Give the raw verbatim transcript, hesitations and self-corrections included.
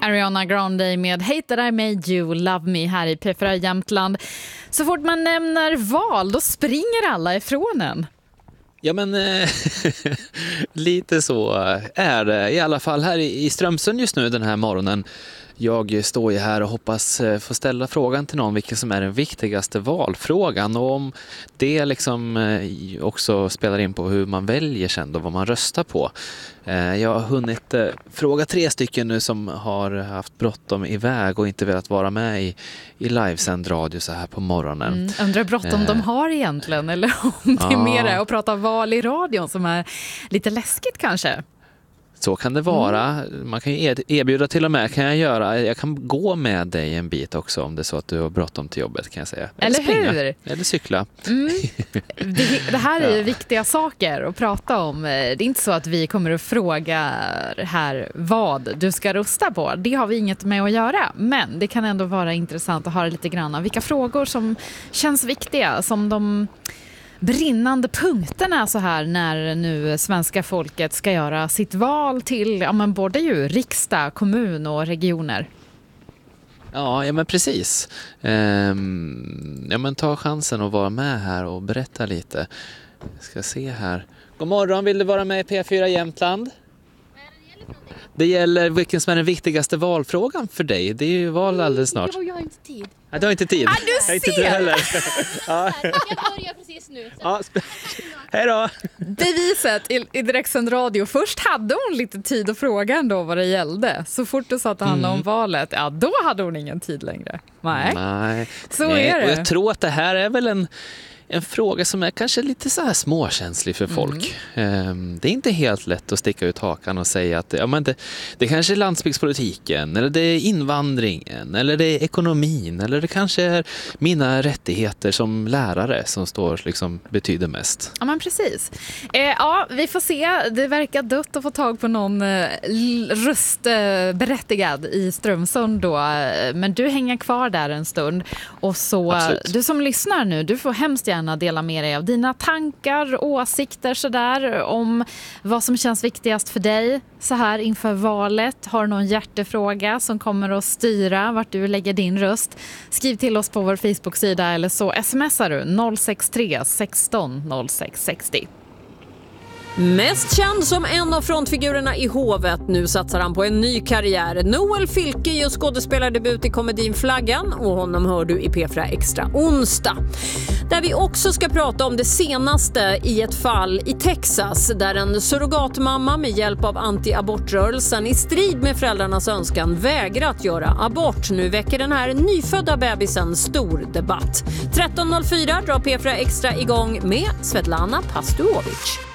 Ariana Grande med Hate That I Made You, Love Me här i P fyra Jämtland. Så fort man nämner val, då springer alla ifrån en. Ja, men eh, lite så är det. I alla fall här i Strömsund just nu den här morgonen. Jag står ju här och hoppas få ställa frågan till någon vilken som är den viktigaste valfrågan. Och om det liksom också spelar in på hur man väljer sen då, vad man röstar på. Jag har hunnit fråga tre stycken nu som har haft bråttom iväg och inte velat vara med i, i livesänd radio så här på morgonen. Mm, undrar bråttom eh. de har egentligen, eller om det är ja. mer att prata val i radion som är lite läskigt kanske. Så kan det vara. Mm. Man kan ju erbjuda till och med, kan jag göra. Jag kan gå med dig en bit också om det är så att du har bråttom till jobbet, kan jag säga. Eller, Eller hur? Eller cykla. Mm. Det, det här är ju ja. viktiga saker att prata om. Det är inte så att vi kommer att fråga här vad du ska rösta på. Det har vi inget med att göra. Men det kan ändå vara intressant att höra lite grann om vilka frågor som känns viktiga, som de brinnande punkterna så här när nu svenska folket ska göra sitt val till ja, men både ju riksdag, kommun och regioner. Ja, ja men precis. Ehm, ja, men ta chansen att vara med här och berätta lite. Jag ska se här. God morgon, vill du vara med i P fyra Jämtland? Det gäller vilken som är den viktigaste valfrågan för dig. Det är ju val alldeles snart. Jo, jag har inte tid. Ja, du har inte tid. Ah, du ser! Inte du heller. Ja. Jag börjar precis nu. Ja, sp- Hej då! Beviset i, i direktsänd radio. Först hade hon lite tid att fråga ändå vad det gällde. Så fort du sa att det handlade mm. om valet, ja då hade hon ingen tid längre. Nej, Nej. så Nej. är det. Och jag tror att det här är väl en... En fråga som är kanske lite så här småkänslig för folk. Mm. Det är inte helt lätt att sticka ut hakan och säga att ja, men det, det kanske är landsbygdspolitiken, eller det är invandringen, eller det är ekonomin, eller det kanske är mina rättigheter som lärare som står liksom betyder mest. Ja, men precis. Eh, ja, vi får se. Det verkar dött att få tag på någon eh, röstberättigad eh, i Strömsund då. Men du hänger kvar där en stund. Och så, absolut. Du som lyssnar nu, du får hemskt gärna dela med dig av dina tankar, åsikter sådär om vad som känns viktigast för dig så här inför valet. Har du någon hjärtefråga som kommer att styra vart du lägger din röst? Skriv till oss på vår Facebook-sida eller så smsar du noll sex tre sexton noll sex sextio. Mest känd som en av frontfigurerna i Hovet, nu satsar han på en ny karriär. Noel Fylke gör skådespelardebut i komedin Flaggan och honom hör du i P fyra Extra onsdag. Där vi också ska prata om det senaste i ett fall i Texas där en surrogatmamma med hjälp av anti-abortrörelsen i strid med föräldrarnas önskan vägrat göra abort. Nu väcker den här nyfödda bebisen stor debatt. tretton noll fyra drar P fyra Extra igång med Svetlana Pasturovic.